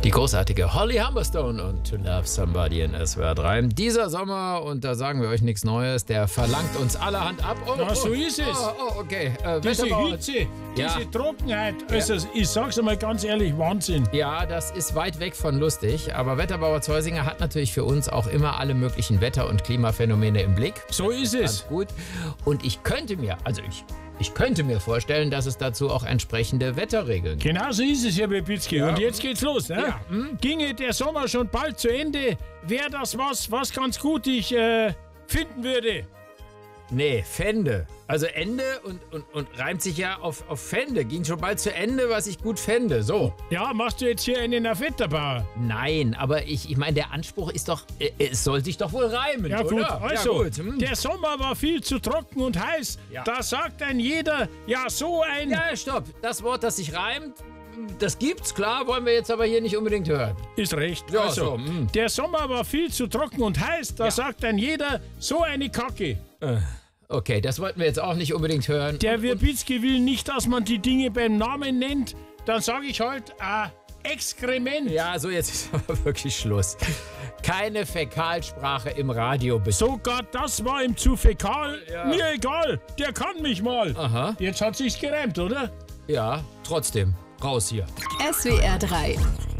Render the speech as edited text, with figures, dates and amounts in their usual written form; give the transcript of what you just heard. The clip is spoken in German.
Die großartige Holly Humberstone und To Love Somebody in SWR 3. Dieser Sommer, und da sagen wir euch nichts Neues, der verlangt uns allerhand ab. Oh, Ja, so ist es. Okay. Diese Wetterbauer- Hitze, Ja. diese Trockenheit, also ich sag's einmal ganz ehrlich, Wahnsinn. Ja, das ist weit weg von lustig, aber Wetterbauer Zeusinger hat natürlich für uns auch immer alle möglichen Wetter- und Klimaphänomen im Blick. So ist Ganz es. gut. Und ich könnte mir vorstellen, dass es dazu auch entsprechende Wetterregeln gibt. Genau so ist es, Herr Bebitzky. Und jetzt geht's los. Ne? Ja. Ginge der Sommer schon bald zu Ende, wäre das was ganz gut ich finden würde. Nee, Fände. Also Ende und reimt sich ja auf Fände. Ging schon bald zu Ende, was ich gut fände. So. Ja, machst du jetzt hier einen auf Wetterbauer? Nein, aber ich meine, der Anspruch ist doch, es soll sich doch wohl reimen, Ja gut, oder? also, Ja, gut. der Sommer war viel zu trocken und heiß. Ja. Da sagt ein jeder, ja so ein... Ja, stopp. Das Wort, das sich reimt, das gibt's, klar, wollen wir jetzt aber hier nicht unbedingt hören. Ist recht. Ja, also, so, der Sommer war viel zu trocken und heiß. Da Ja. sagt ein jeder, so eine Kacke. Okay, das wollten wir jetzt auch nicht unbedingt hören. Der Wirbitzki will nicht, dass man die Dinge beim Namen nennt. Dann sage ich halt, Exkrement. Ja, so jetzt ist aber wirklich Schluss. Keine Fäkalsprache im Radio, bitte. Sogar das war ihm zu fäkal. Ja. Mir egal, der kann mich mal. Aha. Jetzt hat sich's gereimt, oder? Ja, trotzdem. Raus hier. SWR 3